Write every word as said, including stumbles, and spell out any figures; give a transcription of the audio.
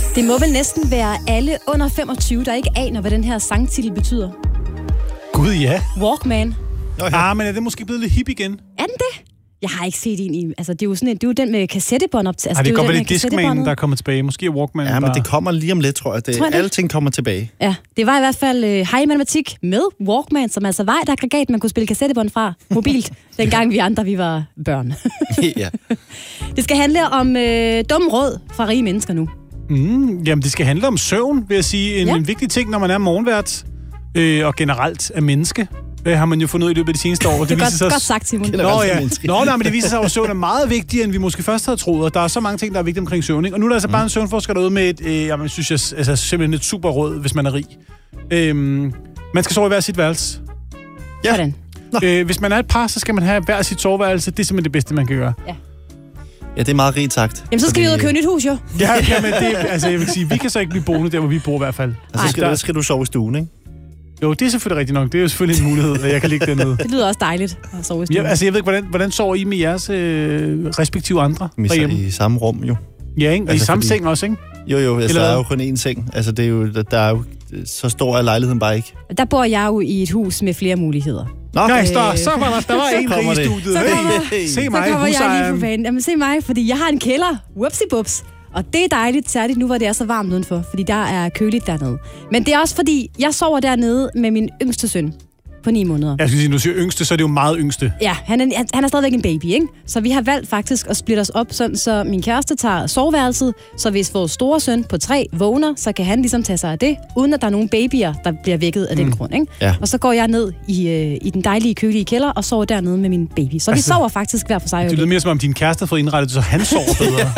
Det må vel næsten være alle under femogtyve, der ikke aner, hvad den her sangtitel betyder. Gud, ja. Walkman. Okay. Ah, men er det måske blevet lidt hip igen? Er den det? Jeg har ikke set en i... Altså, det er jo sådan en, det er jo den med kassettebånd op til. Altså, Ej, det, det kan godt være, det Discman, der er kommet tilbage. Måske er Walkman Ja, men bare... det kommer lige om lidt, tror jeg. Det, tror jeg alle ting kommer tilbage. Ja, det var i hvert fald uh, High Matematik med Walkman, som altså var et aggregat, man kunne spille kassettebånd fra mobilt, dengang vi andre, vi var børn. Ja. Det skal handle om øh, dumme råd fra rige mennesker nu. Mm, jamen, det skal handle om søvn, vil jeg sige. En, ja. en vigtig ting, når man er morgenvært, øh, og generelt er menneske. Det har man jo fundet ud i løbet af de seneste år. Det, det er godt, sig... godt sagt, Simon. Nå, ja. Nå, nej, men det viser sig, at søvn er meget vigtigere, end vi måske først havde troet. Og der er så mange ting, der er vigtige omkring søvn. Ikke? Og nu er der altså mm. bare en søvnforsker derude med et, øh, jamen, synes jeg, altså, simpelthen et super råd, hvis man er rig. Øhm, man skal sove i hver sit værelse. Ja. Hvordan? Øh, hvis man er et par, så skal man have hver sit soveværelse. Det er simpelthen det bedste, man kan gøre. Ja. Ja, det er meget rigt sagt. Jamen, så skal fordi... vi ud og købe nyt hus, jo. Ja, jamen, det, altså, jeg vil sige, vi kan så ikke blive boende der, hvor vi bor i hvert fald. Altså, skal, der... skal du sove i stuen, ikke? Jo, det er selvfølgelig rigtigt nok. Det er jo selvfølgelig en mulighed, at jeg kan ligge dernede. Det lyder også dejligt at sove i stuen. Ja, altså, jeg ved ikke, hvordan, hvordan sover I med jeres øh, respektive andre derhjemme? I samme rum, jo. Ja, ikke? Og altså, i samme fordi... seng også, ikke? Jo, jo. Altså, der er jo kun én seng. Altså, det er jo, der er jo så stor er lejligheden bare ikke. Der bor jeg jo i et hus med flere muligheder. Nå, nej, så, så var der, der var en rig i studiet. Så kommer, hey, se mig, så kommer jeg lige på banen. Jamen, se mig, fordi jeg har en kælder. Whoopsie-bubs. Og det er dejligt, særligt nu, hvor det er så varmt udenfor, fordi der er køligt dernede. Men det er også fordi, jeg sover dernede med min yngste søn på ni måneder. Jeg skal sige, når du siger yngste, så er det jo meget yngste. Ja, han er, han er stadigvæk en baby, ikke? Så vi har valgt faktisk at splitte os op, sådan, så min kæreste tager soveværelset, så hvis vores store søn på tre vågner, så kan han ligesom tage sig af det, uden at der er nogen babyer, der bliver vækket af mm. den grund, ikke? Ja. Og så går jeg ned i, øh, i den dejlige, kølige kælder og sover dernede med min baby. Så altså, vi sover faktisk hver for sig. Det lyder mere som om din kæreste får indrettet, så han sover bedre.